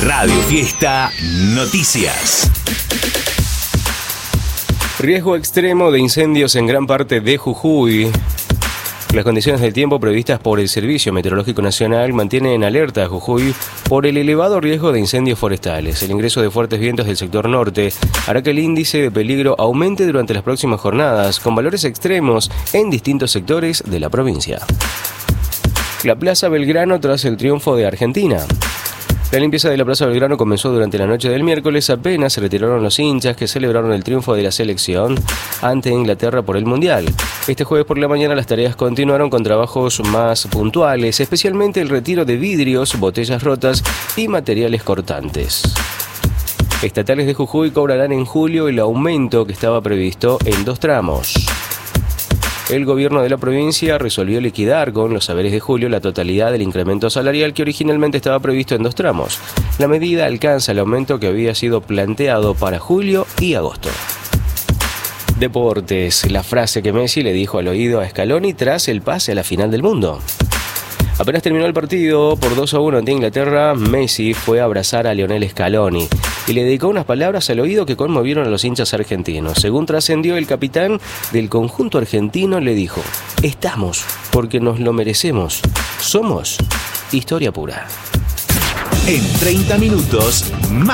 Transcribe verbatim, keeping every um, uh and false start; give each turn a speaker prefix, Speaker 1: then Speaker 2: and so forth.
Speaker 1: Radio Fiesta Noticias.
Speaker 2: Riesgo extremo de incendios en gran parte de Jujuy. Las condiciones del tiempo previstas por el Servicio Meteorológico Nacional mantienen en alerta a Jujuy por el elevado riesgo de incendios forestales. El ingreso de fuertes vientos del sector norte hará que el índice de peligro aumente durante las próximas jornadas, con valores extremos en distintos sectores de la provincia. La Plaza Belgrano tras el triunfo de Argentina. La limpieza de la Plaza Belgrano comenzó durante la noche del miércoles, apenas se retiraron los hinchas que celebraron el triunfo de la selección ante Inglaterra por el Mundial. Este jueves por la mañana las tareas continuaron con trabajos más puntuales, especialmente el retiro de vidrios, botellas rotas y materiales cortantes. Estatales de Jujuy cobrarán en julio el aumento que estaba previsto en dos tramos. El gobierno de la provincia resolvió liquidar con los saberes de julio la totalidad del incremento salarial que originalmente estaba previsto en dos tramos. La medida alcanza el aumento que había sido planteado para julio y agosto. Deportes, la frase que Messi le dijo al oído a Scaloni tras el pase a la final del mundo. Apenas terminó el partido por dos a uno ante Inglaterra, Messi fue a abrazar a Lionel Scaloni y le dedicó unas palabras al oído que conmovieron a los hinchas argentinos. Según trascendió, el capitán del conjunto argentino le dijo: "Estamos porque nos lo merecemos. Somos historia pura".
Speaker 1: En treinta minutos, más.